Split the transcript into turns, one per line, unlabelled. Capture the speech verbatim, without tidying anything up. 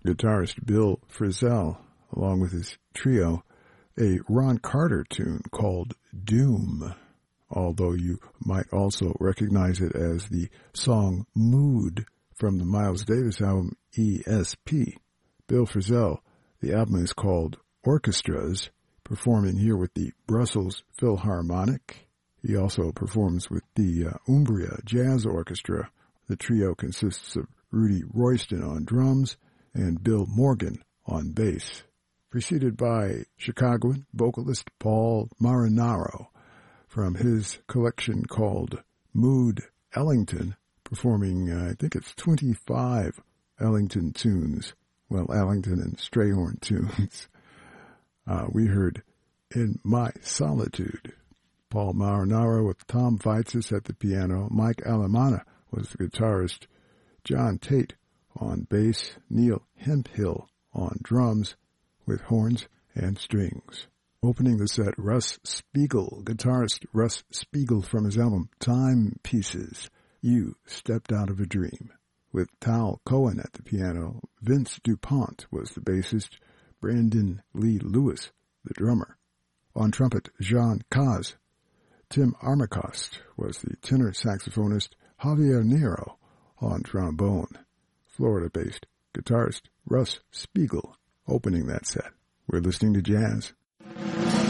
guitarist Bill Frisell, along with his trio, a Ron Carter tune called Doom, although you might also recognize it as the song Mood from the Miles Davis album E S P. Bill Frisell, the album is called Orchestras, performing here with the Brussels Philharmonic. He also performs with the uh, Umbria Jazz Orchestra. The trio consists of Rudy Royston on drums and Bill Morgan on bass, preceded by Chicagoan vocalist Paul Marinaro from his collection called Mood Ellington, performing, uh, I think it's twenty-five Ellington tunes, well, Ellington and Strayhorn tunes. Uh, we heard In My Solitude. Paul Marinaro with Tom Vaitzis at the piano. Mike Alamana was the guitarist. John Tate on bass. Neil Hemphill on drums with horns and strings. Opening the set, Russ Spiegel, guitarist Russ Spiegel from his album Timepieces, You Stepped Out of a Dream. With Tal Cohen at the piano, Vince DuPont was the bassist, Brandon Lee Lewis the drummer. On trumpet, Jean Caz. Tim Armacost was the tenor saxophonist, Javier Nero on trombone. Florida-based guitarist Russ Spiegel opening that set. We're listening to jazz